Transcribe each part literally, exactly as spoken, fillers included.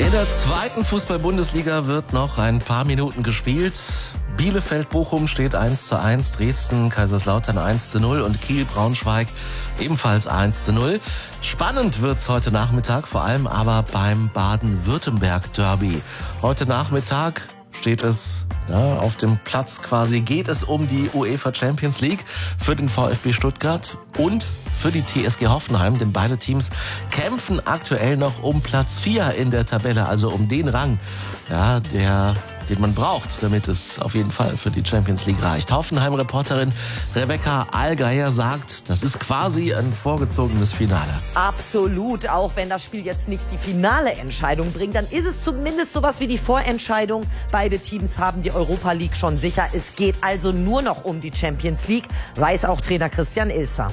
In der zweiten Fußball-Bundesliga wird noch ein paar Minuten gespielt. Bielefeld-Bochum steht eins zu eins, Dresden-Kaiserslautern eins zu null und Kiel-Braunschweig ebenfalls eins zu null. Spannend wird's heute Nachmittag, vor allem aber beim Baden-Württemberg-Derby. Heute Nachmittag steht es ja, auf dem Platz quasi, geht es um die UEFA Champions League für den VfB Stuttgart und für die T S G Hoffenheim, denn beide Teams kämpfen aktuell noch um Platz vier in der Tabelle, also um den Rang, ja, der den man braucht, damit es auf jeden Fall für die Champions League reicht. Hoffenheim-Reporterin Rebecca Allgeier sagt, das ist quasi ein vorgezogenes Finale. Absolut, auch wenn das Spiel jetzt nicht die finale Entscheidung bringt, dann ist es zumindest sowas wie die Vorentscheidung. Beide Teams haben die Europa League schon sicher. Es geht also nur noch um die Champions League, weiß auch Trainer Christian Ilzer.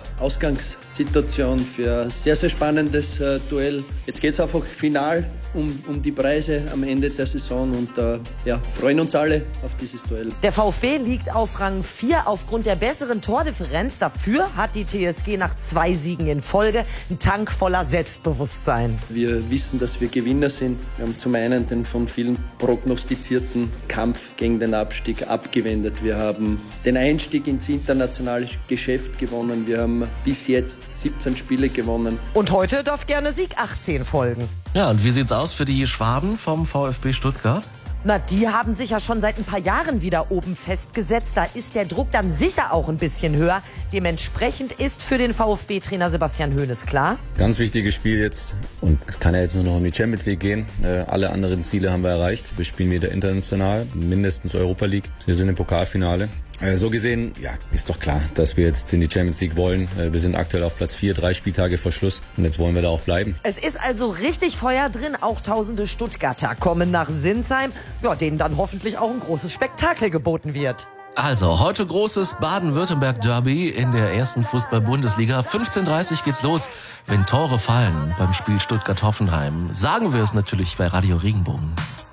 Top-Ausgangssituation für ein sehr, sehr spannendes äh, Duell. Jetzt geht es einfach final um, um die Preise am Ende der Saison und äh, ja, freuen uns alle auf dieses Duell. Der VfB liegt auf Rang vier aufgrund der besseren Tordifferenz. Dafür hat die T S G nach zwei Siegen in Folge einen Tank voller Selbstbewusstsein. Wir wissen, dass wir Gewinner sind. Wir haben zum einen den von vielen prognostizierten Kampf gegen den Abstieg abgewendet. Wir haben den Einstieg ins internationale Geschäft gewonnen. Wir haben bis jetzt siebzehn Spiele gewonnen. Und heute darf gerne Sieg achtzehn folgen. Ja, und wie sieht's aus für die Schwaben vom VfB Stuttgart? Na, die haben sich ja schon seit ein paar Jahren wieder oben festgesetzt. Da ist der Druck dann sicher auch ein bisschen höher. Dementsprechend ist für den VfB-Trainer Sebastian Hoeneß klar: Ganz wichtiges Spiel jetzt und es kann ja jetzt nur noch um die Champions League gehen. Äh, alle anderen Ziele haben wir erreicht. Wir spielen wieder international, mindestens Europa League. Wir sind im Pokalfinale. Äh, so gesehen, ja, ist doch klar, dass wir jetzt in die Champions League wollen. Äh, wir sind aktuell auf Platz vier, drei Spieltage vor Schluss und jetzt wollen wir da auch bleiben. Es ist also richtig Feuer drin. Auch tausende Stuttgarter kommen nach Sinsheim, ja, denen dann hoffentlich auch ein großes Spektakel geboten wird. Also, heute großes Baden-Württemberg-Derby in der ersten Fußball-Bundesliga. fünfzehn Uhr dreißig geht's los, wenn Tore fallen beim Spiel Stuttgart-Hoffenheim. Sagen wir es natürlich bei Radio Regenbogen.